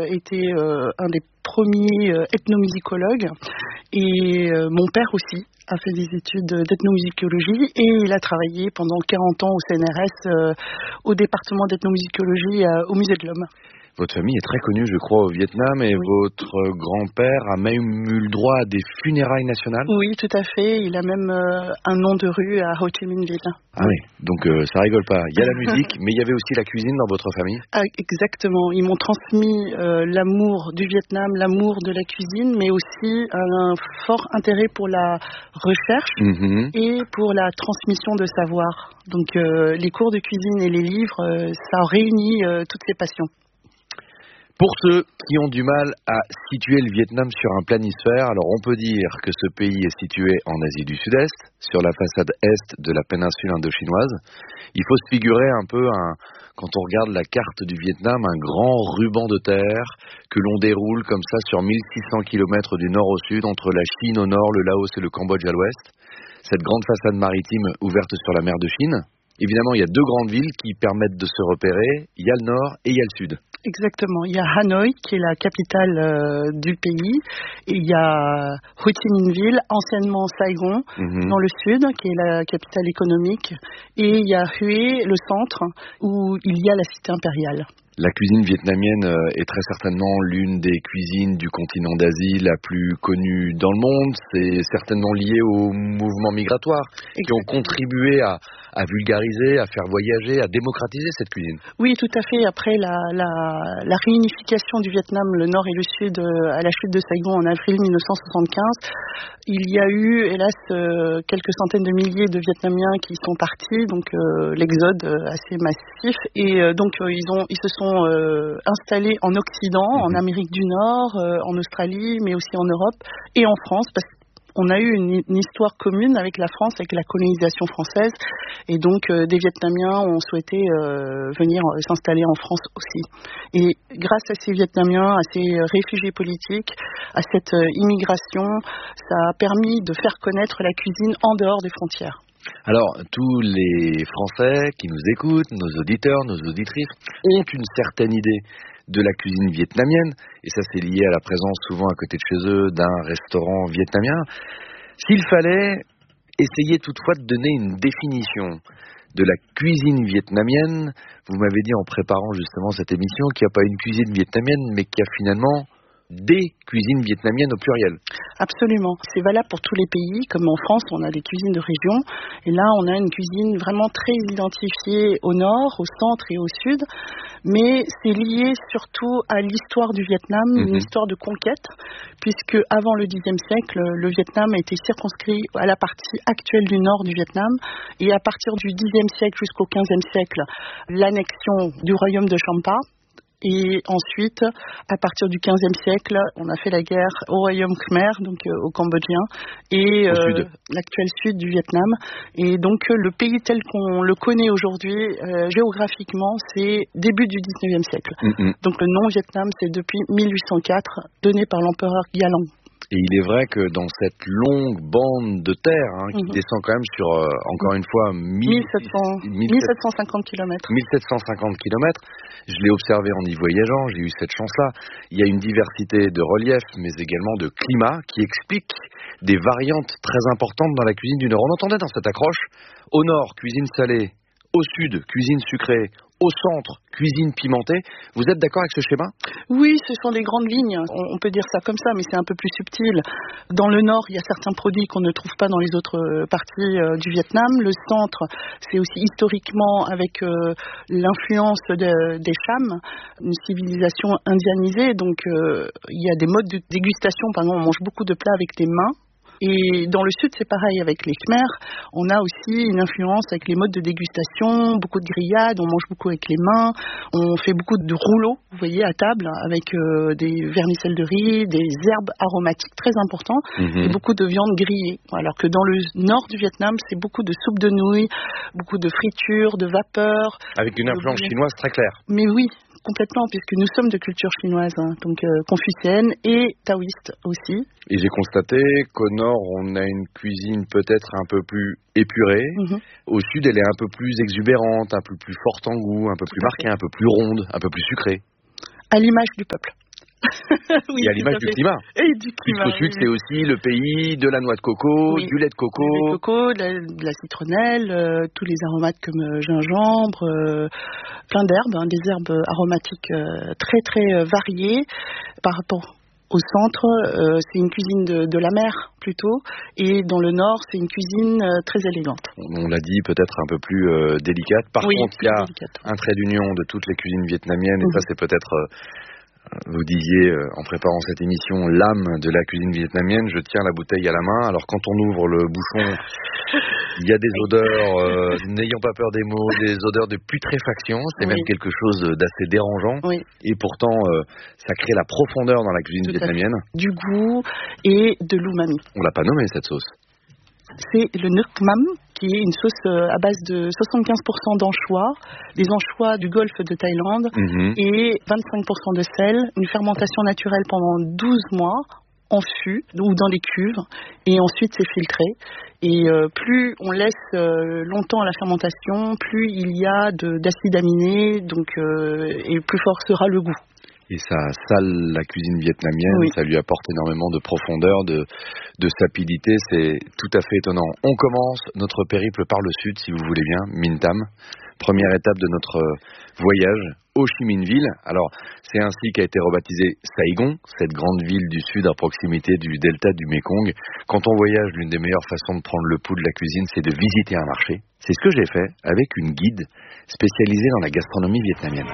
était un des premiers ethnomusicologues et mon père aussi a fait des études d'ethnomusicologie et il a travaillé pendant 40 ans au CNRS, au département d'ethnomusicologie au Musée de l'Homme. Votre famille est très connue, je crois, au Vietnam, et oui. Votre grand-père a même eu le droit à des funérailles nationales? Oui, tout à fait. Il a même un nom de rue à Ho Chi Minh Ville. Ah oui, donc ça rigole pas. Il y a la musique, mais il y avait aussi la cuisine dans votre famille? Ah, exactement. Ils m'ont transmis l'amour du Vietnam, l'amour de la cuisine, mais aussi un fort intérêt pour la recherche et pour la transmission de savoir. Donc les cours de cuisine et les livres, ça réunit toutes ces passions. Pour ceux qui ont du mal à situer le Vietnam sur un planisphère, alors on peut dire que ce pays est situé en Asie du Sud-Est, sur la façade est de la péninsule indochinoise. Il faut se figurer un peu, quand on regarde la carte du Vietnam, un grand ruban de terre que l'on déroule comme ça sur 1600 km du nord au sud, entre la Chine au nord, le Laos et le Cambodge à l'ouest. Cette grande façade maritime ouverte sur la mer de Chine. Évidemment, il y a deux grandes villes qui permettent de se repérer. Il y a le nord et il y a le sud. Exactement. Il y a Hanoï, qui est la capitale du pays, et il y a Ho Chi Minh Ville, anciennement Saigon, dans le sud, qui est la capitale économique, et il y a Hue, le centre, où il y a la cité impériale. La cuisine vietnamienne est très certainement l'une des cuisines du continent d'Asie la plus connue dans le monde. C'est certainement lié aux mouvements migratoires qui ont contribué à vulgariser, à faire voyager, à démocratiser cette cuisine. Oui, tout à fait. Après la réunification du Vietnam, le nord et le sud, à la chute de Saigon en avril 1975, il y a eu, hélas, quelques centaines de milliers de Vietnamiens qui sont partis, donc l'exode assez massif. Et donc ils se sont installés en Occident, en Amérique du Nord, en Australie, mais aussi en Europe et en France, parce qu'on a eu une histoire commune avec la France, avec la colonisation française, et donc des Vietnamiens ont souhaité venir s'installer en France aussi. Et grâce à ces Vietnamiens, à ces réfugiés politiques, à cette immigration, ça a permis de faire connaître la cuisine en dehors des frontières. Alors, tous les Français qui nous écoutent, nos auditeurs, nos auditrices, ont une certaine idée de la cuisine vietnamienne, et ça c'est lié à la présence souvent à côté de chez eux d'un restaurant vietnamien. S'il fallait essayer toutefois de donner une définition de la cuisine vietnamienne, vous m'avez dit en préparant justement cette émission qu'il n'y a pas une cuisine vietnamienne, mais qu'il y a finalement des cuisines vietnamiennes au pluriel. Absolument. C'est valable pour tous les pays. Comme en France, on a des cuisines de région. Et là, on a une cuisine vraiment très identifiée au nord, au centre et au sud. Mais c'est lié surtout à l'histoire du Vietnam, une histoire de conquête, puisque avant le Xe siècle, le Vietnam a été circonscrit à la partie actuelle du nord du Vietnam. Et à partir du Xe siècle jusqu'au XVe siècle, l'annexion du royaume de Champa. Et ensuite, à partir du XVe siècle, on a fait la guerre au royaume Khmer, donc aux Cambodgiens, et l'actuel sud du Vietnam. Et donc le pays tel qu'on le connaît aujourd'hui, géographiquement, c'est début du XIXe siècle. Donc le nom Vietnam, c'est depuis 1804, donné par l'empereur Gialang. Et il est vrai que dans cette longue bande de terre qui descend quand même sur, encore une fois, 1750 km. 1750 km, je l'ai observé en y voyageant, j'ai eu cette chance-là. Il y a une diversité de relief, mais également de climat qui explique des variantes très importantes dans la cuisine du Nord. On entendait dans cette accroche, au Nord, cuisine salée, au Sud, cuisine sucrée, au centre, cuisine pimentée. Vous êtes d'accord avec ce schéma? Oui, ce sont des grandes lignes. On peut dire ça comme ça, mais c'est un peu plus subtil. Dans le nord, il y a certains produits qu'on ne trouve pas dans les autres parties du Vietnam. Le centre, c'est aussi historiquement avec l'influence des Cham, une civilisation indianisée. Donc, il y a des modes de dégustation. Par exemple, on mange beaucoup de plats avec les mains. Et dans le sud, c'est pareil avec les Khmers. On a aussi une influence avec les modes de dégustation, beaucoup de grillades, on mange beaucoup avec les mains, on fait beaucoup de rouleaux, vous voyez, à table, avec des vermicelles de riz, des herbes aromatiques très importantes, et beaucoup de viande grillée. Alors que dans le nord du Vietnam, c'est beaucoup de soupe de nouilles, beaucoup de fritures, de vapeur. Avec une influence chinoise très claire. Mais oui, complètement, puisque nous sommes de culture chinoise, donc confucéenne et taoïste aussi. Et j'ai constaté qu'au nord, on a une cuisine peut-être un peu plus épurée. Au sud, elle est un peu plus exubérante, un peu plus forte en goût, un peu plus marquée, un peu plus ronde, un peu plus sucrée. À l'image du peuple. Oui, et à l'image du climat. Et du climat. Puisqu'au sud, c'est aussi le pays de la noix de coco, du lait de coco. Du lait de coco, de la citronnelle, tous les aromates comme gingembre, plein d'herbes, des herbes aromatiques très très variées par rapport au centre. C'est une cuisine de la mer plutôt, et dans le nord, c'est une cuisine très élégante. On l'a dit, peut-être un peu plus délicate. Par contre, il y a un trait d'union de toutes les cuisines vietnamiennes, et ça, c'est peut-être... vous disiez, en préparant cette émission, l'âme de la cuisine vietnamienne. Je tiens la bouteille à la main. Alors, quand on ouvre le bouchon, il y a des odeurs, n'ayant pas peur des mots, des odeurs de putréfaction. C'est même quelque chose d'assez dérangeant. Et pourtant, ça crée la profondeur dans la cuisine vietnamienne. Du goût et de l'umami. On l'a pas nommé, cette sauce. C'est le nuoc mam, qui est une sauce à base de 75% d'anchois, des anchois du golfe de Thaïlande, et 25% de sel, une fermentation naturelle pendant 12 mois, en fût ou dans des cuves, et ensuite c'est filtré. Et plus on laisse longtemps la fermentation, plus il y a d'acides aminés, donc, et plus fort sera le goût. Et ça sale la cuisine vietnamienne, ça lui apporte énormément de profondeur, de sapidité, c'est tout à fait étonnant. On commence notre périple par le sud, si vous voulez bien, Minh Tam. Première étape de notre voyage, Ho Chi Minh Ville. Alors, c'est ainsi qu'a été rebaptisée Saigon, cette grande ville du sud à proximité du delta du Mékong. Quand on voyage, l'une des meilleures façons de prendre le pouls de la cuisine, c'est de visiter un marché. C'est ce que j'ai fait avec une guide spécialisée dans la gastronomie vietnamienne.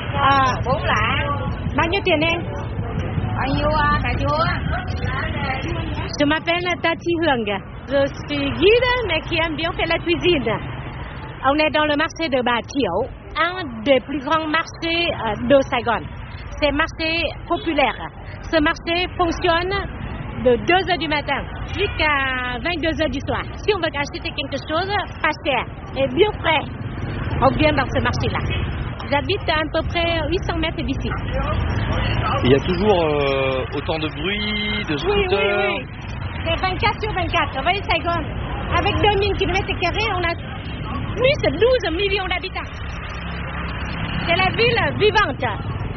Bao nhiêu tiền em? Bao nhiêu hả chú? Je m'appelle Tati Hương. Je suis guide, mais qui aime bien faire la cuisine. On est dans le marché de Bà Thiểu, un des plus grands marchés de Saigon. C'est un marché populaire. Ce marché fonctionne de 2h du matin jusqu'à 22h du soir. Si on veut acheter quelque chose, pas cher et bien frais, on vient dans ce marché-là. J'habite à peu près 800 mètres d'ici. Il y a toujours autant de bruit, de scooters. Oui. C'est 24 sur 24. Vous voyez Saigon, avec 2000 km², on a plus de 12 millions d'habitants. C'est la ville vivante.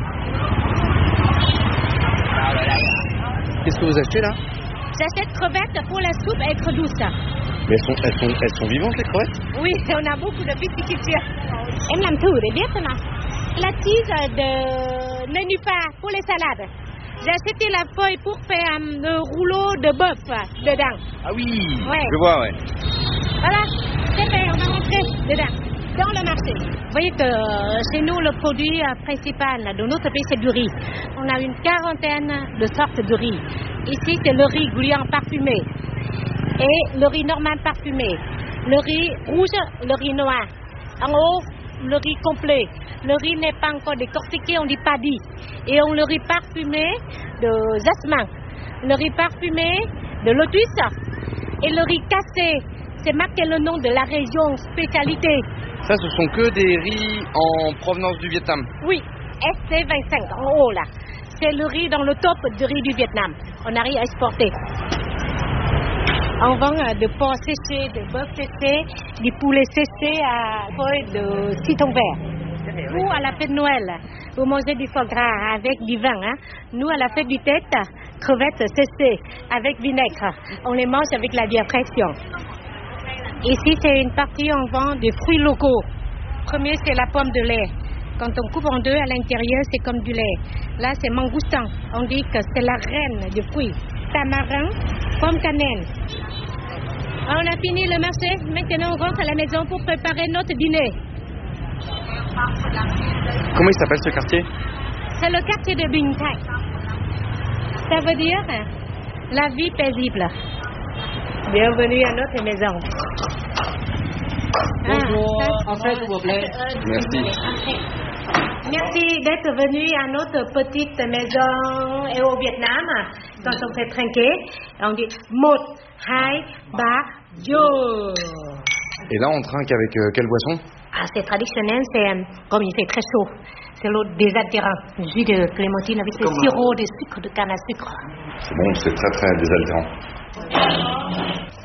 Qu'est-ce que vous achetez là? J'achète crevettes pour la soupe à être douce. Mais elles sont vivantes, les crevettes? Oui, on a beaucoup de pisciculture. Em làm thử để biết thôi mà. La tige de nénuphar pour les salades. J'ai acheté la feuille pour faire le rouleau de bœuf dedans. Ah oui, je vois, Voilà, c'est fait, on va rentrer dedans, dans le marché. Vous voyez que chez nous, le produit principal de notre pays, c'est du riz. On a une quarantaine de sortes de riz. Ici, c'est le riz gluant parfumé et le riz normal parfumé, le riz rouge, le riz noir. En haut, le riz complet. Le riz n'est pas encore décortiqué, on dit paddy. Et on le riz parfumé de jasmin, le riz parfumé de lotus et le riz cassé. C'est marqué le nom de la région spécialité. Ça, ce sont que des riz en provenance du Vietnam? Oui, SC25 en haut là. C'est le riz dans le top du riz du Vietnam. On n'a rien à exporter. On vend de porc séché, de bœuf séché, du poulet séché à feuilles de citron vert. Vous, à la fête de Noël, vous mangez du foie gras avec du vin. Hein? Nous, à la fête du tête, crevettes séchées avec vinaigre. On les mange avec la bière pression. Ici, c'est une partie, on vend des fruits locaux. Premier, c'est la pomme de lait. Quand on coupe en deux, à l'intérieur, c'est comme du lait. Là, c'est mangoustan. On dit que c'est la reine des fruits. Tamarin, pomme cannelle. On a fini le marché. Maintenant, on rentre à la maison pour préparer notre dîner. Comment il s'appelle ce quartier? C'est le quartier de Binh Thanh. Ça veut dire la vie paisible. Bienvenue à notre maison. Bonjour, en fait, s'il vous plaît. Merci. Merci d'être venu à notre petite maison et au Vietnam. Quand on fait trinquer, on dit Một, Hai, Ba, Yo. Et là, on trinque avec quelle boisson? C'est traditionnel, c'est comme il fait très chaud. C'est l'eau désaltérant, jus de clémentine avec le sirop de sucre de canne à sucre. C'est bon, c'est très très désaltérant.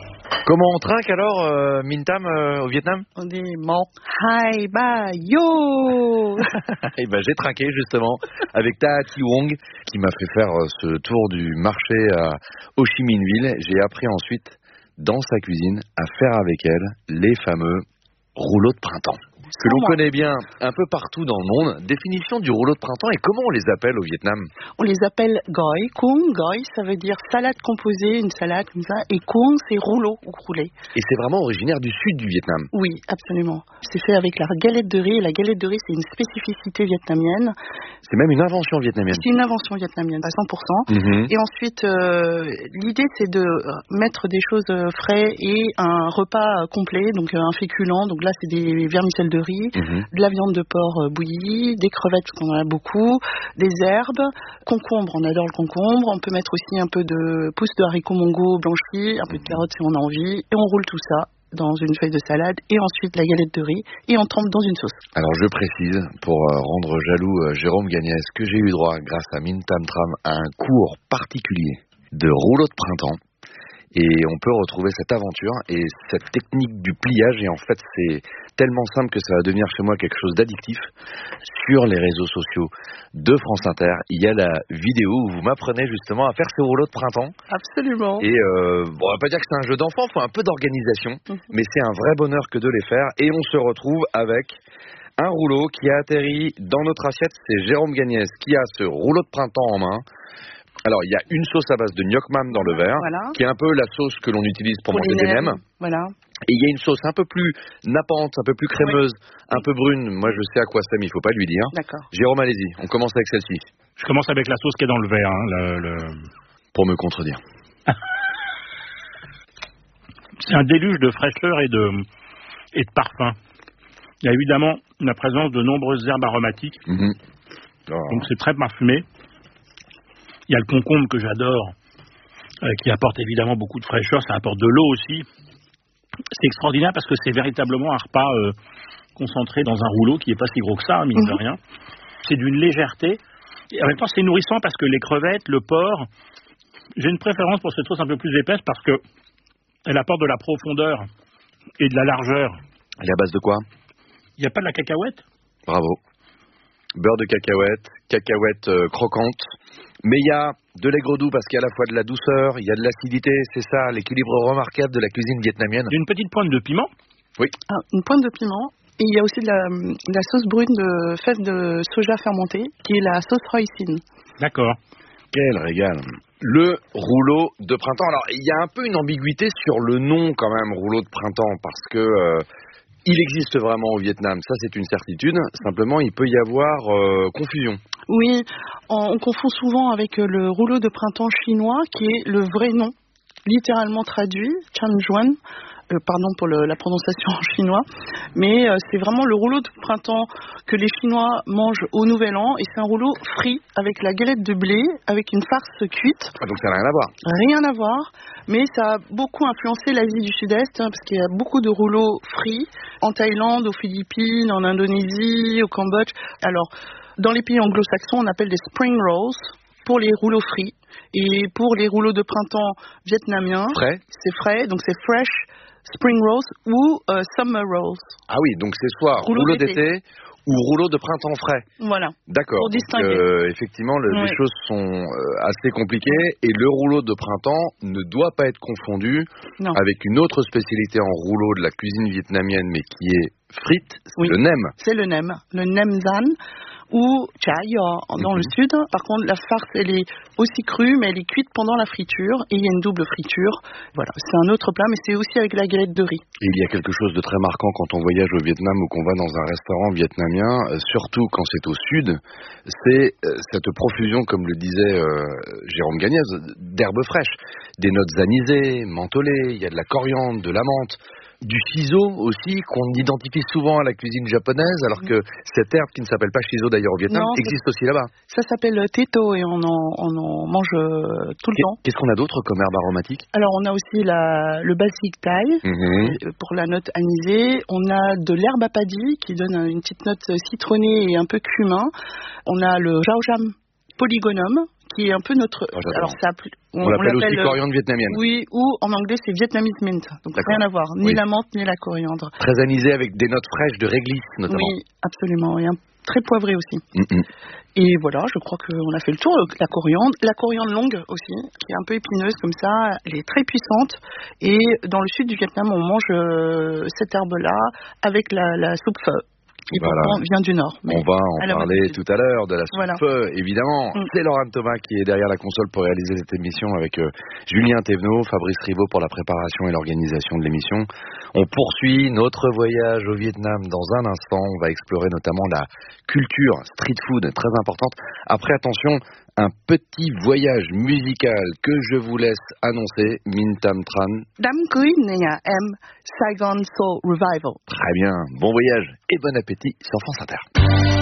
Comment on trinque alors, Mintam, au Vietnam? On dit Mok Hai Ba Yo. Et ben j'ai trinqué justement avec Ta Thi Wong qui m'a fait faire ce tour du marché à Ho Chi Minh Ville. J'ai appris ensuite dans sa cuisine à faire avec elle les fameux rouleaux de printemps. Que l'on connaît bien un peu partout dans le monde. Définition du rouleau de printemps et comment on les appelle au Vietnam? On les appelle goi. Cung, goi, ça veut dire salade composée, une salade comme ça. Et cung, c'est rouleau ou roulé. Et c'est vraiment originaire du sud du Vietnam? Oui, absolument. C'est fait avec la galette de riz. Et la galette de riz, c'est une spécificité vietnamienne. C'est même une invention vietnamienne? C'est une invention vietnamienne, à 100%. Et ensuite, l'idée, c'est de mettre des choses frais et un repas complet, donc un féculent. Donc là, c'est des vermicelles de riz, de la viande de porc bouillie, des crevettes, parce qu'on en a beaucoup, des herbes, concombre, on adore le concombre. On peut mettre aussi un peu de pousses de haricots mongo blanchis, un peu de carottes si on a envie. Et on roule tout ça dans une feuille de salade et ensuite la galette de riz et on trempe dans une sauce. Alors je précise, pour rendre jaloux Jérôme Gagnès, que j'ai eu droit grâce à Mintam Tram à un cours particulier de rouleau de printemps et on peut retrouver cette aventure et cette technique du pliage et en fait c'est tellement simple que ça va devenir chez moi quelque chose d'addictif. Sur les réseaux sociaux de France Inter, il y a la vidéo où vous m'apprenez justement à faire ces rouleaux de printemps. Absolument. Et bon, on va pas dire que c'est un jeu d'enfant, il faut un peu d'organisation, mais c'est un vrai bonheur que de les faire. Et on se retrouve avec un rouleau qui a atterri dans notre assiette. C'est Jérôme Gagnès qui a ce rouleau de printemps en main. Alors, il y a une sauce à base de gnoc mam dans le verre, qui est un peu la sauce que l'on utilise pour manger des nems. Voilà. Et il y a une sauce un peu plus nappante, un peu plus crémeuse, un peu brune. Moi, je sais à quoi c'est, mais il ne faut pas lui dire. D'accord. Jérôme, allez-y, on commence avec celle-ci. Je commence avec la sauce qui est dans le verre. Hein, Pour me contredire. C'est un déluge de fraîcheur et de parfum. Il y a évidemment la présence de nombreuses herbes aromatiques. Donc c'est très parfumé. Il y a le concombre que j'adore, qui apporte évidemment beaucoup de fraîcheur. Ça apporte de l'eau aussi. C'est extraordinaire parce que c'est véritablement un repas concentré dans un rouleau qui n'est pas si gros que ça, mine de rien. C'est d'une légèreté. Et en même temps, c'est nourrissant parce que les crevettes, le porc, j'ai une préférence pour cette sauce un peu plus épaisse parce que elle apporte de la profondeur et de la largeur. Elle est à base de quoi? Il n'y a pas de la cacahuète? Bravo. Beurre de cacahuète croquante. Mais il y a de l'aigre doux parce qu'il y a à la fois de la douceur, il y a de l'acidité, c'est ça, l'équilibre remarquable de la cuisine vietnamienne. Une petite pointe de piment. Oui. Une pointe de piment. Et il y a aussi de la sauce brune de fèves de soja fermentée, qui est la sauce Hoisin. D'accord. Quel régal. Le rouleau de printemps. Alors, il y a un peu une ambiguïté sur le nom quand même, rouleau de printemps, parce que il existe vraiment au Vietnam, ça c'est une certitude. Simplement, il peut y avoir confusion. Oui, on confond souvent avec le rouleau de printemps chinois, qui est le vrai nom, littéralement traduit, Chan Juan. Pardon pour la prononciation en chinois, mais c'est vraiment le rouleau de printemps que les Chinois mangent au Nouvel An, et c'est un rouleau frit avec la galette de blé, avec une farce cuite. Ah, donc ça n'a rien à voir. Rien à voir, mais ça a beaucoup influencé l'Asie du Sud-Est, parce qu'il y a beaucoup de rouleaux frits en Thaïlande, aux Philippines, en Indonésie, au Cambodge. Alors, dans les pays anglo-saxons, on appelle des spring rolls pour les rouleaux frits, et pour les rouleaux de printemps vietnamiens, c'est frais, donc c'est fresh spring rolls ou summer rolls. Ah oui, donc c'est soit rouleau d'été ou rouleau de printemps frais. Voilà. D'accord. Pour distinguer. Effectivement, les choses sont assez compliquées et le rouleau de printemps ne doit pas être confondu avec une autre spécialité en rouleau de la cuisine vietnamienne, mais qui est frite, c'est le nem. C'est le nem zan ou chai dans le sud. Par contre, la farce, elle est aussi crue, mais elle est cuite pendant la friture et il y a une double friture. Voilà, c'est un autre plat, mais c'est aussi avec la galette de riz. Et il y a quelque chose de très marquant quand on voyage au Vietnam ou qu'on va dans un restaurant vietnamien, surtout quand c'est au sud, c'est cette profusion, comme le disait Jérôme Gagnès, d'herbes fraîches, des notes anisées, mentholées, il y a de la coriandre, de la menthe. Du shiso aussi, qu'on identifie souvent à la cuisine japonaise, alors que cette herbe qui ne s'appelle pas shiso d'ailleurs au Vietnam existe aussi là-bas. Ça s'appelle teto et on en mange tout le temps. Qu'est-ce qu'on a d'autre comme herbe aromatique? Alors on a aussi le basic thai pour la note anisée. On a de l'herbe à paddy qui donne une petite note citronnée et un peu cumin. On a le jaojam polygonum qui est un peu notre... Alors, on l'appelle aussi coriandre vietnamienne. Oui, ou en anglais c'est Vietnamese mint. Donc rien à voir, ni la menthe ni la coriandre. Très anisé avec des notes fraîches de réglisse notamment. Oui, absolument. Et très poivré aussi. Et voilà, je crois qu'on a fait le tour. La coriandre longue aussi, qui est un peu épineuse comme ça, elle est très puissante. Et dans le sud du Vietnam, on mange cette herbe-là avec la soupe pho. Qui pourtant vient du Nord. On va en parler tout à l'heure de la soupe pho, évidemment. C'est Laurent Thomas qui est derrière la console pour réaliser cette émission avec Julien Thévenot, Fabrice Rivaud pour la préparation et l'organisation de l'émission. On poursuit notre voyage au Vietnam dans un instant. On va explorer notamment la culture street food, très importante. Après, attention, un petit voyage musical que je vous laisse annoncer, Minh Tam Tran. Đám cưới nhà em, Saigon Soul Revival. Très bien, bon voyage et bon appétit sur France Inter.